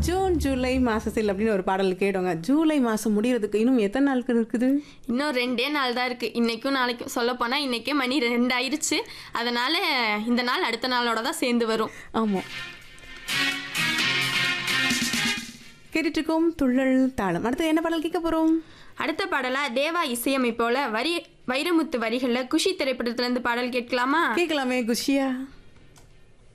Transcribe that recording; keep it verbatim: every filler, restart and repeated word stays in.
June July மாசத்தில் அப்படின்னு ஒரு பாடல் கேட்டோங்க. ஜூலை மாசம் முடியறதுக்கு இன்னும் எத்தனை நாட்கள் இருக்குது? இன்னும் ரெண்டே நாள் தான் இருக்குது. இன்றைக்கும் நாளைக்கும் சொல்லப்போனால் இன்றைக்கே மணி ரெண்டு ஆயிடுச்சு. அதனால் இந்த நாள் அடுத்த நாளோட தான் சேர்ந்து வரும். ஆமாம், கேட்டுட்ருக்கோம் துள்ளல் தாளம். அடுத்து என்ன பாடல் கேட்க போகிறோம்? அடுத்த பாடலாக தேவா இசையமைப்போல வரி வைரமுத்து வரிகளில் குஷி திரைப்படத்துலேருந்து பாடல் கேட்கலாமா? கேட்கலாமே. குஷியா?